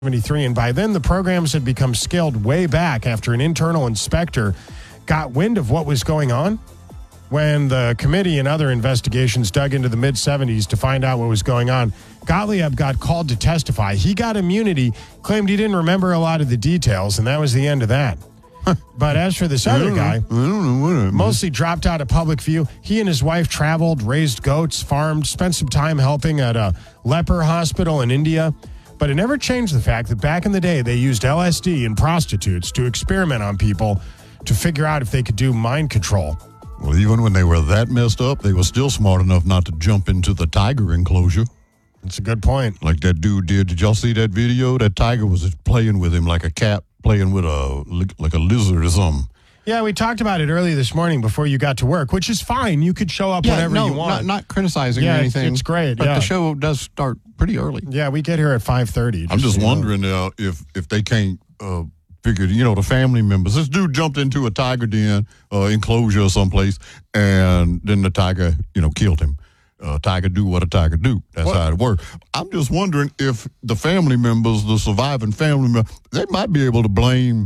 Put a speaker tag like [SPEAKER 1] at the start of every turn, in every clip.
[SPEAKER 1] 73, and by then the programs had become scaled way back after an internal inspector got wind of what was going on. When the committee and other investigations dug into the mid-70s to find out what was going on, Gottlieb got called to testify. He got immunity, claimed he didn't remember a lot of the details, and that was the end of that. But as for this other guy, mostly dropped out of public view. He and his wife traveled, raised goats, farmed, spent some time helping at a leper hospital in India. But it never changed the fact that back in the day, they used LSD and prostitutes to experiment on people to figure out if they could do mind control.
[SPEAKER 2] Well, even when they were that messed up, they were still smart enough not to jump into the tiger enclosure.
[SPEAKER 1] That's a good point.
[SPEAKER 2] Like that dude did. Did y'all see that video? That tiger was playing with him like a cat playing with a lizard or something.
[SPEAKER 1] Yeah, we talked about it early this morning before you got to work, which is fine. You could show up whenever you want.
[SPEAKER 3] Not criticizing or anything.
[SPEAKER 1] It's great.
[SPEAKER 3] But the show does start pretty early.
[SPEAKER 1] Yeah, we get here at 5:30.
[SPEAKER 2] I'm just wondering if they can't figure, the family members. This dude jumped into a tiger den enclosure or someplace, and then the tiger, killed him. Tiger do what a tiger do. That's how it works. I'm just wondering if the family members, the surviving family members, they might be able to blame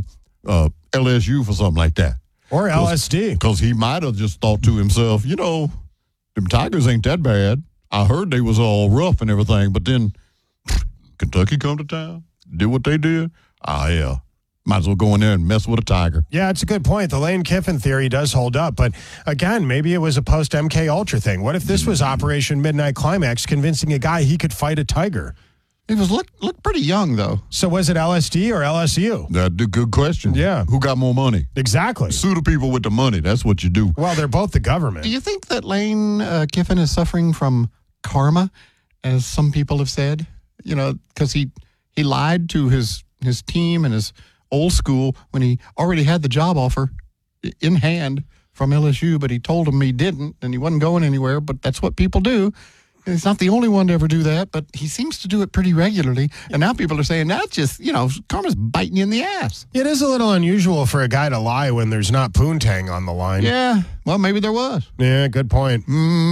[SPEAKER 2] LSU for something like that.
[SPEAKER 1] Or LSD.
[SPEAKER 2] Because he might have just thought to himself, them tigers ain't that bad. I heard they was all rough and everything, but then Kentucky come to town, did what they did. Yeah. Might as well go in there and mess with a tiger.
[SPEAKER 1] Yeah, it's a good point. The Lane Kiffin theory does hold up. But again, maybe it was a post-MK Ultra thing. What if this was Operation Midnight Climax, convincing a guy he could fight a tiger?
[SPEAKER 3] He was look pretty young, though.
[SPEAKER 1] So was it LSD or LSU?
[SPEAKER 2] That's a good question.
[SPEAKER 1] Yeah.
[SPEAKER 2] Who got more money?
[SPEAKER 1] Exactly.
[SPEAKER 2] Sue the people with the money. That's what you do.
[SPEAKER 1] Well, they're both the government.
[SPEAKER 3] Do you think that Lane Kiffin is suffering from karma, as some people have said? Because he lied to his team and his old school when he already had the job offer in hand from LSU, but he told him he didn't and he wasn't going anywhere. But that's what people do. And he's not the only one to ever do that, but he seems to do it pretty regularly. And now people are saying that's just, karma's biting you in the ass.
[SPEAKER 1] It is a little unusual for a guy to lie when there's not poontang on the line.
[SPEAKER 3] Yeah, well, maybe there was.
[SPEAKER 1] Yeah, good point.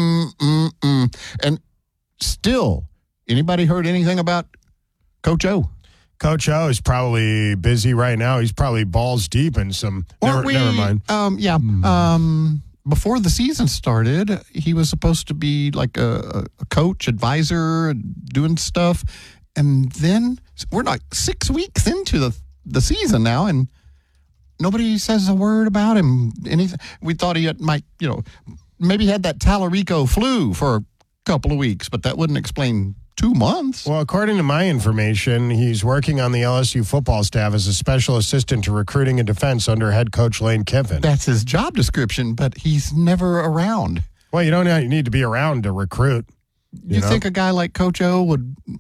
[SPEAKER 3] And still, anybody heard anything about Coach O?
[SPEAKER 1] Coach O is probably busy right now. He's probably balls deep in some. Never mind.
[SPEAKER 3] Before the season started, he was supposed to be like a coach, advisor, doing stuff. And then we're like 6 weeks into the season now, and nobody says a word about him. Anything. We thought he might, maybe had that Tallarico flu for a couple of weeks, but that wouldn't explain 2 months.
[SPEAKER 1] Well, according to my information, he's working on the LSU football staff as a special assistant to recruiting and defense under head coach Lane Kiffin.
[SPEAKER 3] That's his job description, but he's never around.
[SPEAKER 1] Well, you don't need to be around to recruit.
[SPEAKER 3] You think a guy like Coach O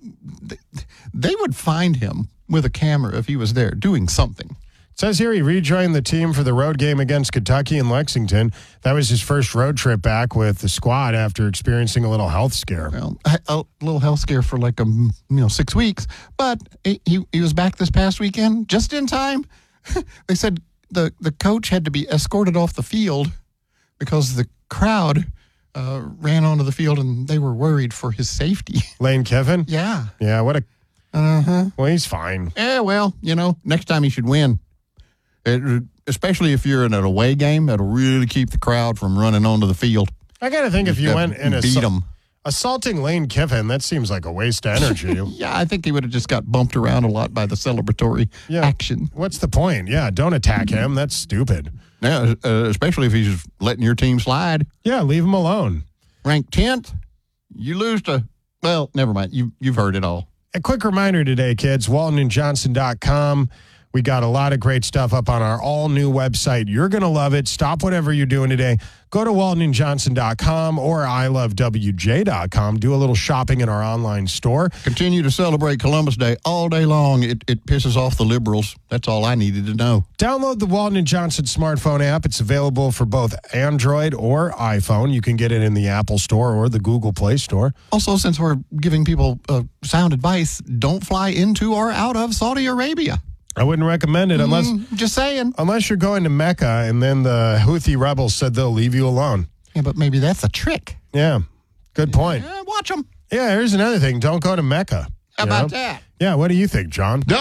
[SPEAKER 3] they would find him with a camera if he was there doing something.
[SPEAKER 1] It says here he rejoined the team for the road game against Kentucky and Lexington. That was his first road trip back with the squad after experiencing a little health scare.
[SPEAKER 3] Well, a little health scare for 6 weeks, but he was back this past weekend just in time. They said the coach had to be escorted off the field because the crowd ran onto the field and they were worried for his safety.
[SPEAKER 1] Lane Kiffin?
[SPEAKER 3] Yeah.
[SPEAKER 1] Yeah, what a... Well, he's fine.
[SPEAKER 3] Yeah, well, next time he should win. Especially if you're in an away game, that'll really keep the crowd from running onto the field.
[SPEAKER 1] I got to think if you went and
[SPEAKER 3] beat them.
[SPEAKER 1] Assaulting Lane Kiffin, that seems like a waste of energy.
[SPEAKER 3] Yeah, I think he would have just got bumped around a lot by the celebratory action.
[SPEAKER 1] What's the point? Yeah, don't attack him. That's stupid.
[SPEAKER 3] Yeah, especially if he's letting your team slide.
[SPEAKER 1] Yeah, leave him alone.
[SPEAKER 3] Ranked 10th, you lose to, well, never mind. You've heard it all.
[SPEAKER 1] A quick reminder today, kids, WaltonandJohnson.com. We got a lot of great stuff up on our all-new website. You're going to love it. Stop whatever you're doing today. Go to WaltonandJohnson.com or ILoveWJ.com. Do a little shopping in our online store.
[SPEAKER 3] Continue to celebrate Columbus Day all day long. It pisses off the liberals. That's all I needed to know.
[SPEAKER 1] Download the Walton & Johnson smartphone app. It's available for both Android or iPhone. You can get it in the Apple Store or the Google Play Store.
[SPEAKER 3] Also, since we're giving people sound advice, don't fly into or out of Saudi Arabia.
[SPEAKER 1] I wouldn't recommend it unless...
[SPEAKER 3] just saying.
[SPEAKER 1] Unless you're going to Mecca and then the Houthi rebels said they'll leave you alone.
[SPEAKER 3] Yeah, but maybe that's a trick.
[SPEAKER 1] Yeah, good point.
[SPEAKER 3] Watch them.
[SPEAKER 1] Yeah, here's another thing. Don't go to Mecca.
[SPEAKER 3] How about that?
[SPEAKER 1] Yeah, what do you think, John?